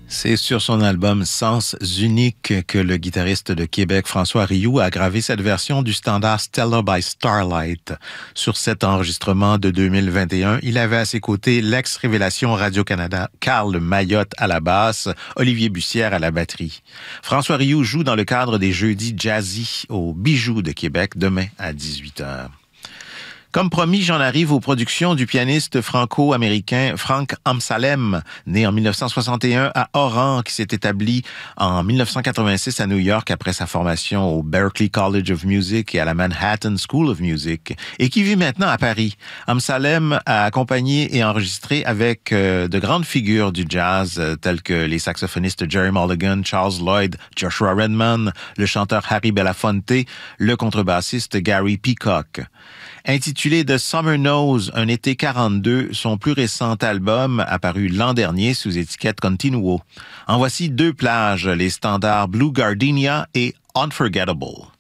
C'est sur son album Sens unique que le guitariste de Québec François Rioux a gravé cette version du standard Stella by Starlight. Sur cet enregistrement de 2021, il avait à ses côtés l'ex-révélation Radio-Canada Carl Mayotte à la basse, Olivier Bussière à la batterie. François Rioux joue dans le cadre des Jeudis Jazzy au Bijou de Québec demain à 18h. Comme promis, j'en arrive aux productions du pianiste franco-américain Frank Amsalem, né en 1961 à Oran, qui s'est établi en 1986 à New York après sa formation au Berklee College of Music et à la Manhattan School of Music, et qui vit maintenant à Paris. Amsalem a accompagné et enregistré avec de grandes figures du jazz, telles que les saxophonistes Jerry Mulligan, Charles Lloyd, Joshua Redman, le chanteur Harry Belafonte, le contrebassiste Gary Peacock. Intitulé The Summer Knows, un été 42, son plus récent album apparu l'an dernier sous étiquette Continuo. En voici deux plages, les standards Blue Gardenia et Unforgettable.